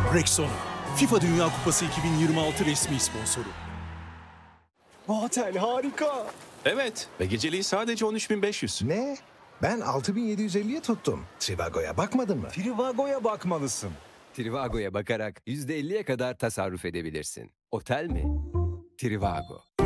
Rexona, FIFA Dünya Kupası 2026 resmi sponsoru. Bu otel harika. Evet ve geceliği sadece 13.500. Ne? Ben 6750'ye tuttum. Trivago'ya bakmadın mı? Trivago'ya bakmalısın. Trivago'ya bakarak %50'ye kadar tasarruf edebilirsin. Otel mi? Trivago.